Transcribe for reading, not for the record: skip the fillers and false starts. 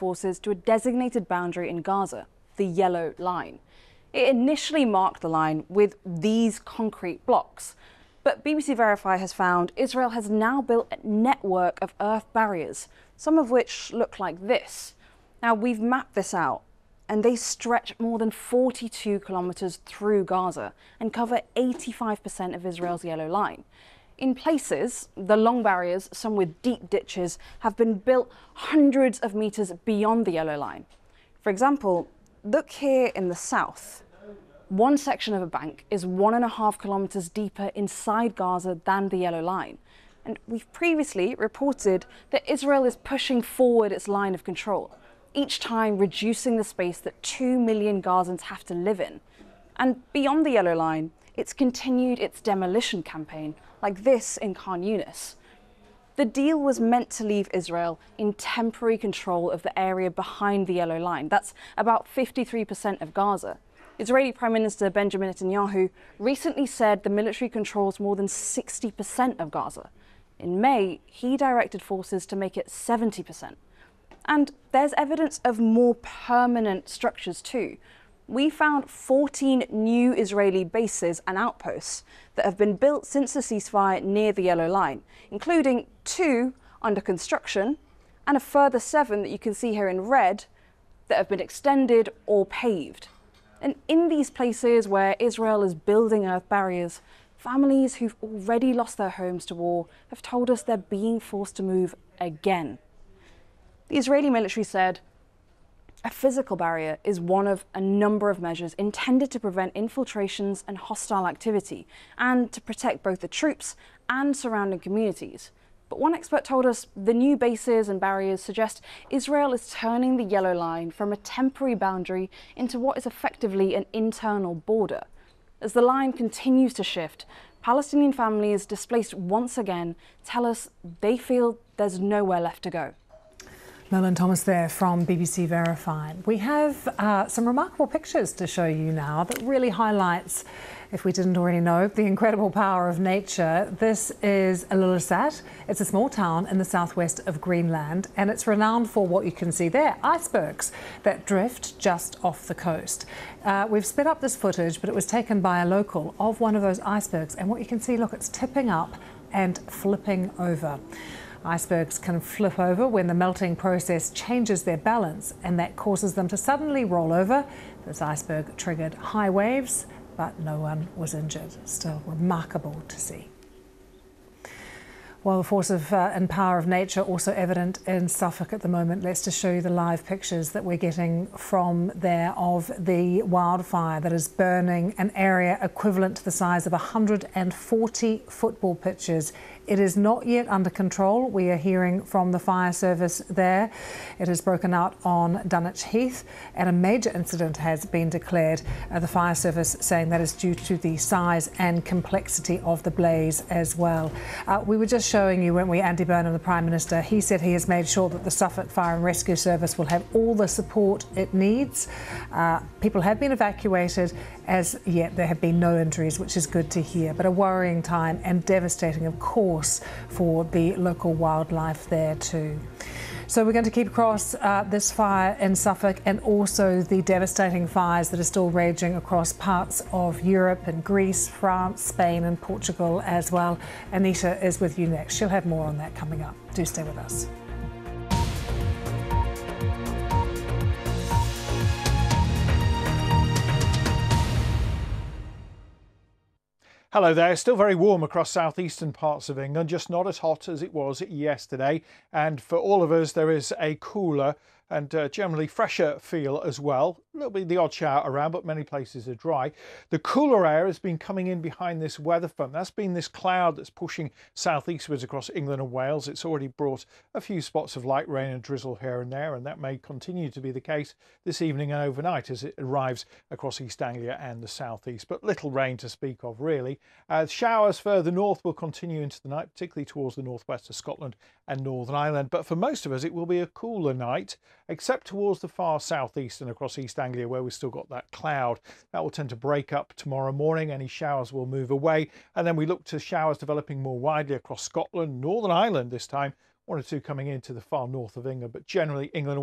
forces to a designated boundary in Gaza, the Yellow Line. It initially marked the line with these concrete blocks, but BBC Verify has found Israel has now built a network of earth barriers, some of which look like this. Now, we've mapped this out, and they stretch more than 42 kilometers through Gaza and cover 85% of Israel's Yellow Line. In places, the long barriers, some with deep ditches, have been built hundreds of meters beyond the Yellow Line. For example, look here in the south. One section of a bank is 1.5 kilometers deeper inside Gaza than the Yellow Line. And we've previously reported that Israel is pushing forward its line of control, each time reducing the space that 2 million Gazans have to live in. And beyond the Yellow Line, it's continued its demolition campaign, like this in Khan Yunis. The deal was meant to leave Israel in temporary control of the area behind the Yellow Line. That's about 53% of Gaza. Israeli Prime Minister Benjamin Netanyahu recently said the military controls more than 60% of Gaza. In May, he directed forces to make it 70%. And there's evidence of more permanent structures too. We found 14 new Israeli bases and outposts that have been built since the ceasefire near the Yellow Line, including 2 under construction and a further 7 that you can see here in red that have been extended or paved. And in these places where Israel is building earth barriers, families who've already lost their homes to war have told us they're being forced to move again. The Israeli military said a physical barrier is one of a number of measures intended to prevent infiltrations and hostile activity and to protect both the troops and surrounding communities. But one expert told us the new bases and barriers suggest Israel is turning the Yellow Line from a temporary boundary into what is effectively an internal border. As the line continues to shift, Palestinian families displaced once again tell us they feel there's nowhere left to go. Merlin Thomas there from BBC Verified. We have some remarkable pictures to show you now that really highlights, if we didn't already know, the incredible power of nature. This is Ilulissat. It's a small town in the southwest of Greenland, and it's renowned for what you can see there, icebergs that drift just off the coast. We've sped up this footage, but it was taken by a local of one of those icebergs, and what you can see, look, it's tipping up and flipping over. Icebergs can flip over when the melting process changes their balance, and that causes them to suddenly roll over. This iceberg triggered high waves, but no one was injured. Still remarkable to see. Well, the force and power of nature also evident in Suffolk at the moment. Let's just show you the live pictures that we're getting from there of the wildfire that is burning an area equivalent to the size of 140 football pitches. It is not yet under control. We are hearing from the fire service there. It has broken out on Dunwich Heath, and a major incident has been declared. The fire service saying that is due to the size and complexity of the blaze as well. We were just showing you, weren't we, Andy Burnham, the Prime Minister. He said he has made sure that the Suffolk Fire and Rescue Service will have all the support it needs. People have been evacuated. As yet, there have been no injuries, which is good to hear, but a worrying time and devastating, of course, for the local wildlife there too. So we're going to keep across this fire in Suffolk and also the devastating fires that are still raging across parts of Europe and Greece, France, Spain and Portugal as well. Anita is with you next. She'll have more on that coming up. Do stay with us. Hello there. Still very warm across southeastern parts of England, just not as hot as it was yesterday. And for all of us, there is a cooler and generally fresher feel as well. There'll be the odd shower around, but many places are dry. The cooler air has been coming in behind this weather front. That's been this cloud that's pushing southeastwards across England and Wales. It's already brought a few spots of light rain and drizzle here and there, and that may continue to be the case this evening and overnight as it arrives across East Anglia and the southeast. But little rain to speak of, really. Showers further north will continue into the night, particularly towards the northwest of Scotland and Northern Ireland. But for most of us, it will be a cooler night, except towards the far southeast and across East Anglia, where we've still got that cloud. That will tend to break up tomorrow morning. Any showers will move away, and then we look to showers developing more widely across Scotland, Northern Ireland this time, 1 or 2 coming into the far north of England, but generally England